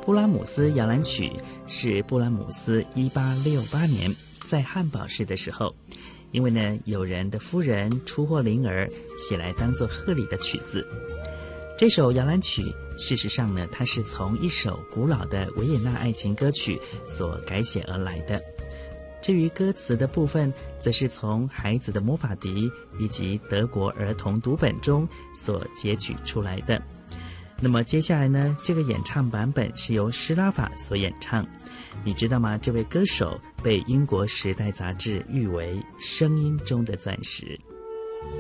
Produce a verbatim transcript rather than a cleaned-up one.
布拉姆斯摇篮曲是布拉姆斯一八六八年在汉堡市的时候，因为呢有人的夫人出货灵儿，写来当作贺礼的曲子。这首摇篮曲事实上呢，它是从一首古老的维也纳爱情歌曲所改写而来的。至于歌词的部分，则是从孩子的魔法笛以及德国儿童读本中所截取出来的。那么接下来呢，这个演唱版本是由施拉法所演唱。你知道吗？这位歌手被英国《时代》杂志誉为声音中的钻石。